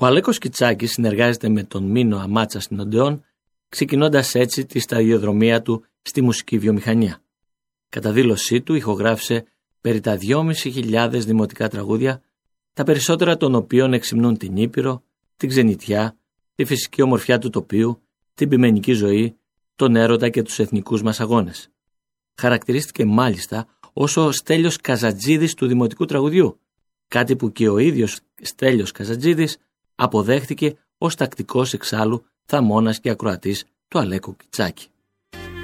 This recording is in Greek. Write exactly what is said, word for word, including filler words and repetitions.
Ο Αλέκος Κιτσάκης συνεργάζεται με τον Μίνο Αμάτσα στην Οντεόν, ξεκινώντας έτσι τη σταδιοδρομία του στη μουσική βιομηχανία. Κατά δήλωσή του ηχογράφησε περί τα δυόμισι χιλιάδες δημοτικά τραγούδια, τα περισσότερα των οποίων εξυμνούν την Ήπειρο, την ξενιτιά, τη φυσική ομορφιά του τοπίου, την ποιμενική ζωή, τον έρωτα και τους εθνικούς μας αγώνες. Χαρακτηρίστηκε μάλιστα ως ο Στέλιος Καζατζίδης του δημοτικού τραγουδιού, κάτι που και ο ίδιος Στέλιος Καζατζίδης αποδέχτηκε ως τακτικός εξάλλου θαμώνας και ακροατής του Αλέκου Κιτσάκη.